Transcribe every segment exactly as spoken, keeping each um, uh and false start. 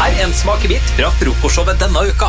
Her er en smakebit fra frokostshowet denne uka.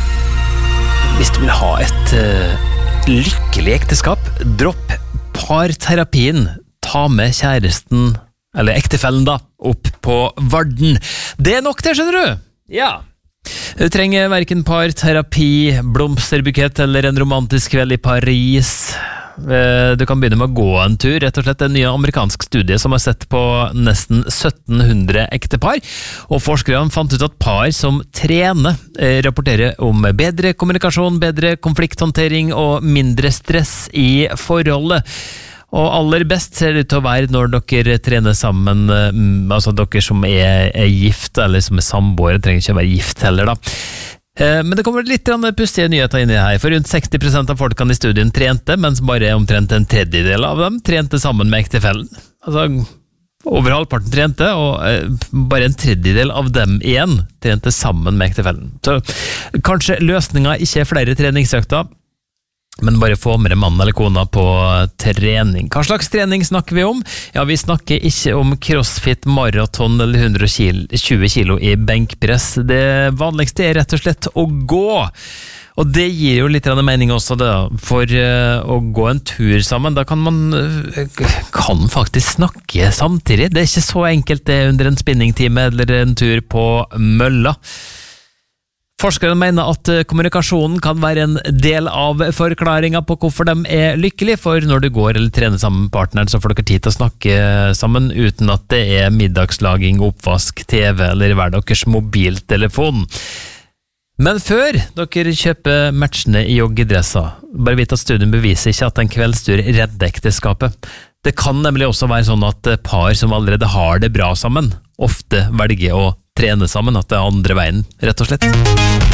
Hvis du vil ha et uh, lykkelig ekteskap, dropp parterapien. Ta med kjæresten, eller ektefellen da, opp på Varden. Det er nok det, skjønner du? Ja. Du trenger hverken parterapi, blomsterbukett eller en romantisk kveld i Paris. Du kan begynne med å gå en tur, rett og slett en ny amerikansk studie som har sett på nesten sytten hundre ektepar, og forskerne fant ut at par som trener rapporterer om bedre kommunikasjon, bedre konflikthåndtering og mindre stress i forholdet. Og aller best ser det ut til å være når dere trener sammen, altså dere som er, er gift, eller som er samboere, trenger ikke å være gift heller da. Men det kommer litt pussige nyheter inn i her, for rundt seksti prosent av folkene i studien trente, mens bare omtrent en tredjedel av dem trente sammen med ektefellen. Altså, over halvparten trente, og bare en tredjedel av dem igjen trente sammen med ektefellen. Så kanskje løsningen ikke er flere treningsøkter, men bare få med mann eller kona på trening. Hva slags trening snakker vi om? Ja, vi snakker ikke om crossfit, maraton eller hundre og tjue kilo i benkpress. Det vanligste er rett og slett å gå. Og det gir jo litt mening også da, for uh, å gå en tur sammen, da kan man uh, kan faktisk snakke samtidig. Det er ikke så enkelt det under en spinningtime eller en tur på mølla. Forskerne mener at kommunikasjonen kan være en del av forklaringen på hvorfor de er lykkelige, for når du går eller trener sammen med partneren, så får dere tid til å snakke sammen uten at det er middagslaging, oppvask, T V eller hver deres mobiltelefon. Men før dere kjøper matchene i joggedresser, bare vite at studien beviser ikke at en kveldstur redder ekteskapet. Det kan nemlig også være sånn at par som allerede har det bra sammen, ofte velger å trene sammen, at det er andre veien, rett og slett.